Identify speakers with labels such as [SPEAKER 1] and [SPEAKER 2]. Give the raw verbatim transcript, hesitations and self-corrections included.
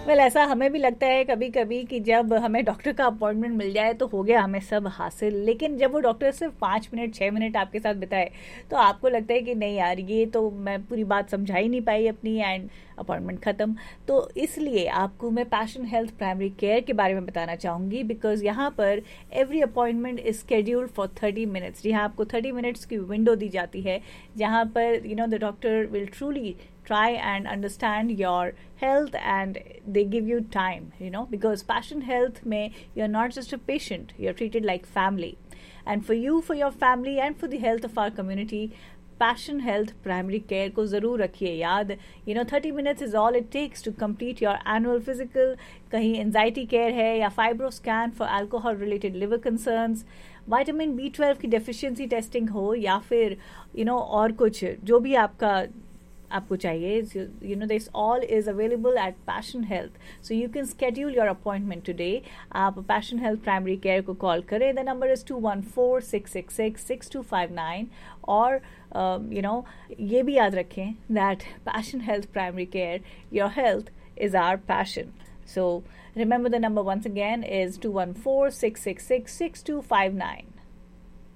[SPEAKER 1] Well ऐसा हमें भी लगता है कभी कभी कि जब हमें डॉक्टर का अपॉइंटमेंट मिल जाए तो हो गया हमें सब हासिल, लेकिन जब वो डॉक्टर सिर्फ पाँच मिनट छः मिनट आपके साथ बिताए तो आपको लगता है कि नहीं यार, ये तो मैं पूरी बात समझा ही नहीं पाई अपनी, एंड अपॉइंटमेंट ख़त्म। तो इसलिए आपको मैं पैशन हेल्थ प्राइमरी केयर के बारे में बताना चाहूँगी, बिकॉज यहाँ पर every appointment is scheduled for thirty minutes. यहाँ आपको थर्टी मिनट्स की विंडो दी जाती है जहाँ पर you know the doctor will truly try and understand your health, and they give you time, you know, because passion health may, you're not just a patient, you're treated like family. And for you, for your family, and for the health of our community, passion health primary care को ज़रूर रखिए याद। You know thirty minutes is all it takes to complete your annual physical. कहीं anxiety care है या fibro scan for alcohol related liver concerns, vitamin B twelve की deficiency testing हो, या फिर यू you नो know, और कुछ जो भी आपका आपको चाहिए, you know this all is available at passion health, so you can schedule your appointment today. आप पैशन हेल्थ प्राइमरी केयर को कॉल करें, the number is to one four six six six six to five nine. और you know ये भी याद रखें that passion health primary care, your health is our passion. So remember the number once again is two one four, six six six, six two five nine.